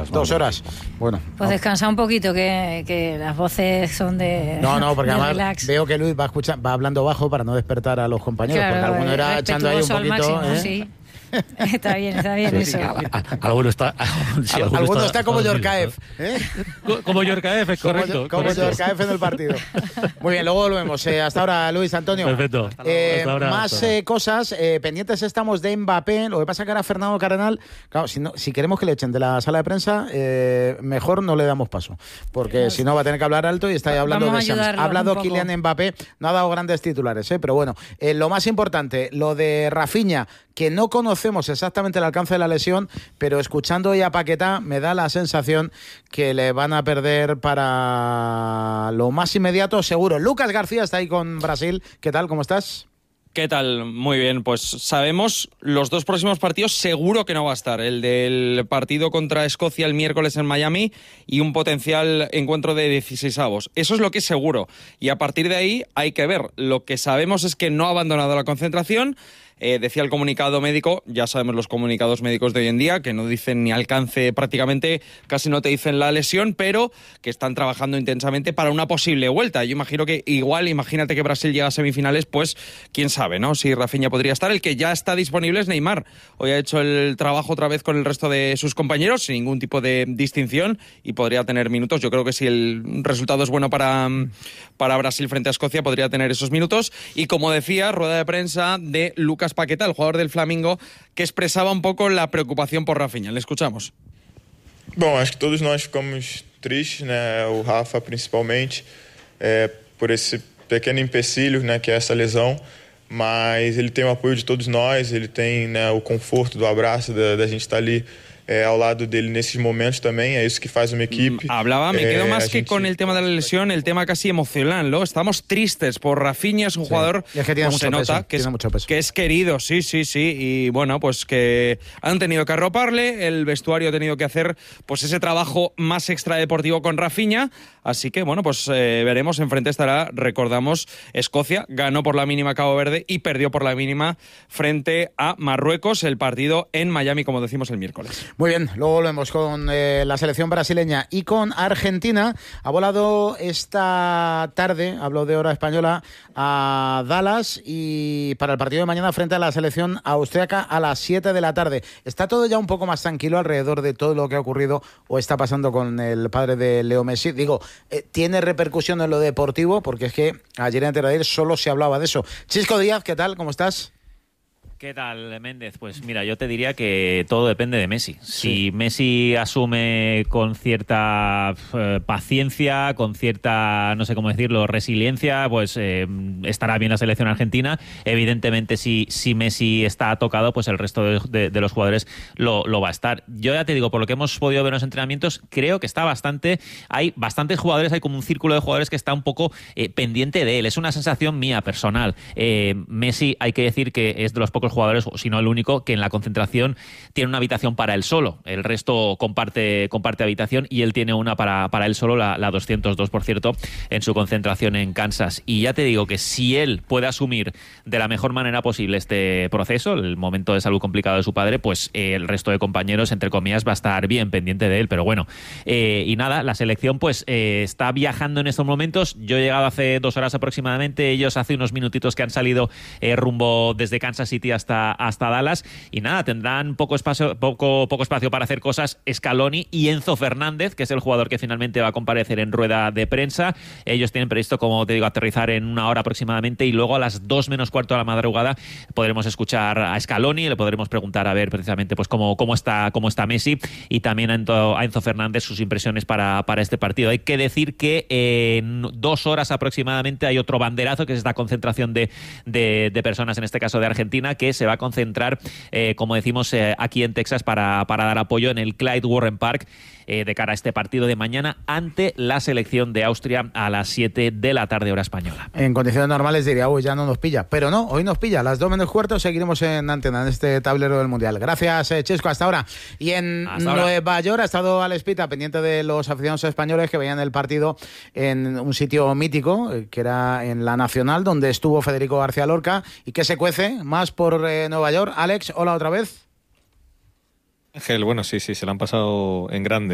horas. 2 horas. Bueno. Pues descansa un poquito, que las voces son de. No, porque además relax. veo que Luis va hablando bajo para no despertar a los compañeros, Claro, porque alguno era echando ahí un poquito. Máximo, sí. Está bien Sí, eso. Alguno está, sí, alguno está como Yorkaev, ¿eh? Como Yorkaev, es correcto. Como Yorkaev en el partido. Muy bien, luego volvemos. Hasta ahora, Luis, Antonio. Perfecto. Más cosas. Pendientes estamos de Mbappé. Lo que pasa que ahora Fernando Cardenal, claro, si queremos que le echen de la sala de prensa, mejor no le damos paso, porque si no va a tener que hablar alto y está ahí hablando de Shams. Ha hablado Kylian Mbappé, no ha dado grandes titulares, pero bueno, lo más importante, lo de Rafinha, que no conocemos exactamente el alcance de la lesión, pero escuchando hoy a Paquetá me da la sensación que le van a perder para lo más inmediato, seguro. Lucas García está ahí con Brasil. ¿Qué tal? ¿Cómo estás? ¿Qué tal? Muy bien, pues sabemos los 2 próximos partidos seguro que no va a estar. El del partido contra Escocia el miércoles en Miami y un potencial encuentro de 16avos. Eso es lo que es seguro. Y a partir de ahí hay que ver. Lo que sabemos es que no ha abandonado la concentración. Decía el comunicado médico, ya sabemos los comunicados médicos de hoy en día, que no dicen ni alcance prácticamente, casi no te dicen la lesión, pero que están trabajando intensamente para una posible vuelta. Yo imagino que imagínate que Brasil llega a semifinales, pues quién sabe, ¿no? Si Rafinha podría estar. El que ya está disponible es Neymar. Hoy ha hecho el trabajo otra vez con el resto de sus compañeros, sin ningún tipo de distinción, y podría tener minutos. Yo creo que si el resultado es bueno para Brasil frente a Escocia, podría tener esos minutos. Y como decía, rueda de prensa de Lucas Paquetá, el jugador del Flamengo, que expresaba un poco la preocupación por Rafinha. Le escuchamos. Bom, acho que todos nós ficamos tristes, né? O Rafa principalmente, por esse pequeno empecilho, né, que é essa lesão, mas ele tem o apoio de todos nós, ele tem, né, o conforto do abraço, da gente estar ali ao lado dele nesses momentos también, es eso que hace una equipe. Hablaba, me quedo más que con el tema de la lesión, el tema casi emocional, ¿no? Estamos tristes por Rafinha, es un jugador es que tiene mucho nota peso, que es querido, sí, y bueno, pues que han tenido que arroparle, el vestuario ha tenido que hacer pues ese trabajo más extradeportivo con Rafinha, así que bueno, pues veremos, enfrente estará, recordamos, Escocia, ganó por la mínima Cabo Verde y perdió por la mínima frente a Marruecos, el partido en Miami, como decimos, el miércoles. Muy bien, luego volvemos con la selección brasileña y con Argentina. Ha volado esta tarde, hablo de hora española, a Dallas y para el partido de mañana frente a la selección austriaca a las 7 de la tarde. ¿Está todo ya un poco más tranquilo alrededor de todo lo que ha ocurrido o está pasando con el padre de Leo Messi? Digo, ¿tiene repercusión en lo deportivo? Porque es que ayer en Antes de ayer solo se hablaba de eso. Chisco Díaz, ¿qué tal? ¿Cómo estás? ¿Qué tal, Méndez? Pues mira, yo te diría que todo depende de Messi. Si Messi asume con cierta paciencia, con cierta, no sé cómo decirlo, resiliencia, pues estará bien la selección argentina. Evidentemente, si Messi está tocado, pues el resto de los jugadores lo va a estar. Yo ya te digo, por lo que hemos podido ver en los entrenamientos, creo que está hay bastantes jugadores, hay como un círculo de jugadores que está un poco pendiente de él. Es una sensación mía personal. Messi, hay que decir que es de los pocos jugadores, o si no el único, que en la concentración tiene una habitación para él solo. El resto comparte habitación y él tiene una para él solo, la 202, por cierto, en su concentración en Kansas. Y ya te digo que si él puede asumir de la mejor manera posible este proceso, el momento de salud complicado de su padre, pues el resto de compañeros, entre comillas, va a estar bien pendiente de él. Pero bueno, y nada, la selección pues está viajando en estos momentos. Yo he llegado hace 2 horas aproximadamente, ellos hace unos minutitos que han salido rumbo desde Kansas City hasta Dallas, y nada, tendrán poco espacio para hacer cosas Scaloni y Enzo Fernández, que es el jugador que finalmente va a comparecer en rueda de prensa. Ellos tienen previsto, como te digo, aterrizar en 1 hora aproximadamente, y luego a las 2 menos cuarto de la madrugada podremos escuchar a Scaloni, le podremos preguntar a ver precisamente pues cómo está Messi, y también a Enzo Fernández sus impresiones para este partido. Hay que decir que en 2 horas aproximadamente hay otro banderazo, que es esta concentración de personas, en este caso de Argentina, que se va a concentrar, como decimos, aquí en Texas para dar apoyo en el Clyde Warren Park de cara a este partido de mañana ante la selección de Austria a las 7 de la tarde, hora española. En condiciones normales diría, uy, ya no nos pilla, pero no, hoy nos pilla, a las 2 menos cuarto seguiremos en antena, en este tablero del Mundial. Gracias, Chesco, hasta ahora. Y en Nueva York ha estado Alex Pita pendiente de los aficionados españoles que veían el partido en un sitio mítico, que era en la Nacional, donde estuvo Federico García Lorca, y que se cuece más por Nueva York. Alex, hola otra vez. Ángel, bueno, sí, se la han pasado en grande.